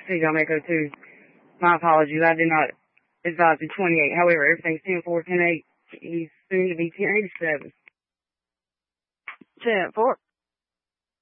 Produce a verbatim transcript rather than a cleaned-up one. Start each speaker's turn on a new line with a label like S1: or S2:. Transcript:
S1: T John Echo two. My apologies. I did not advise the twenty-eight. However, everything's ten four, ten eight. He's soon to be ten eighty-seven. ten four.